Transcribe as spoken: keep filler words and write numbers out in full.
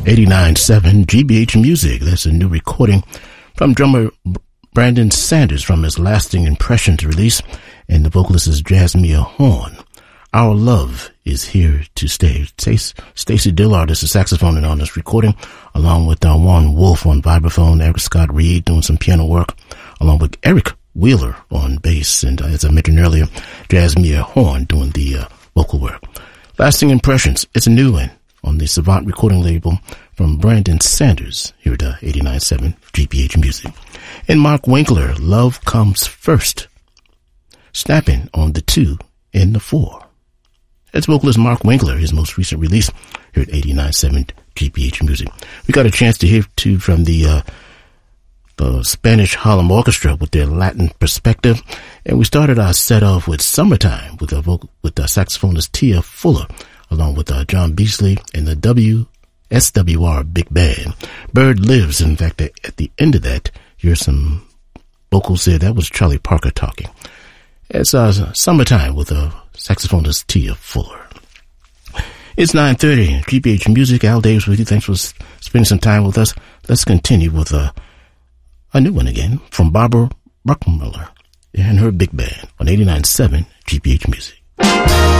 eighty-nine point seven G B H Music. That's a new recording from drummer Brandon Sanders from his Lasting Impressions release, and the vocalist is Jasmine Horn. Our Love is Here to Stay. Stacey Dillard is the saxophone on this recording, along with uh, Juan Wolf on vibraphone, Eric Scott Reed doing some piano work, along with Eric Wheeler on bass, and uh, as I mentioned earlier, Jasmine Horn doing the uh, vocal work. Lasting Impressions, it's a new one on the Savant recording label from Brandon Sanders here at uh, eighty-nine point seven G B H Music. And Mark Winkler, Love Comes First, snapping on the two and the four. That's vocalist Mark Winkler, his most recent release here at eighty-nine point seven G B H Music. We got a chance to hear too from the uh, the Spanish Harlem Orchestra with their Latin perspective, and we started our set off with Summertime with a vocal with the saxophonist Tia Fuller, along with uh, John Beasley and the W S W R Big Band. Bird Lives. In fact, at the end of that, here's some vocals there. That was Charlie Parker talking. It's uh, Summertime with a saxophonist Tia Fuller. It's nine thirty, G B H Music. Al Davis with you. Thanks for spending some time with us. Let's continue with uh, a new one again from Barbara Bruckmüller and her big band on eighty-nine point seven G B H Music.